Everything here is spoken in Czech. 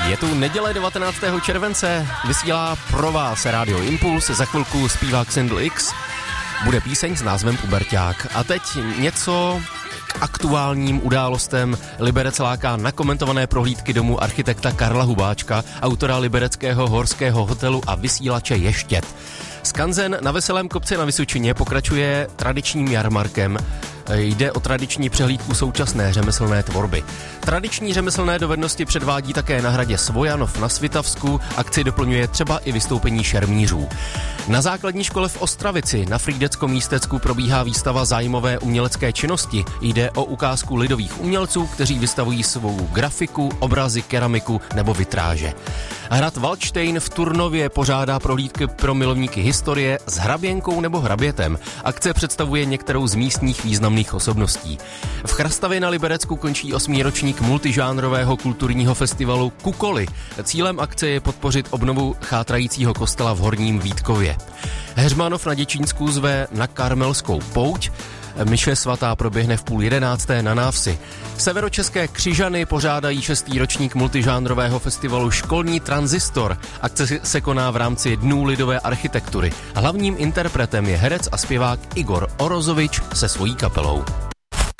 Je tu neděle 19. července, vysílá pro vás Rádio Impuls, za chvilku zpívá Xindl X, bude píseň s názvem Puberťák. A teď něco k aktuálním událostem. Liberec láká na komentované prohlídky domu architekta Karla Hubáčka, autora libereckého horského hotelu a vysílače Ještěd. Skanzen na Veselém kopci na Vysočině pokračuje tradičním jarmarkem. Jde o tradiční přehlídku současné řemeslné tvorby. Tradiční řemeslné dovednosti předvádí také na hradě Svojanov na Svitavsku, akci doplňuje třeba i vystoupení šermířů. Na základní škole v Ostravici na Frýdecko-Místecku probíhá výstava zájmové umělecké činnosti. Jde o ukázku lidových umělců, kteří vystavují svou grafiku, obrazy, keramiku nebo vitráže. Hrad Valdštejn v Turnově pořádá prohlídky pro milovníky historie s hraběnkou nebo hrabětem. Akce představuje některou z místních významných osobností. V Chrastavě na Liberecku končí 8. ročník multižánrového kulturního festivalu Kukoly. Cílem akce je podpořit obnovu chátrajícího kostela v Horním Vítkově. Heřmanov na Děčínsku zve na Karmelskou pouť. Mše svatá proběhne v 10:30 na návsi. Severočeské Křižany pořádají 6. ročník multižánrového festivalu Školní tranzistor. Akce se koná v rámci Dnů lidové architektury. Hlavním interpretem je herec a zpěvák Igor Orozovič se svojí kapelou.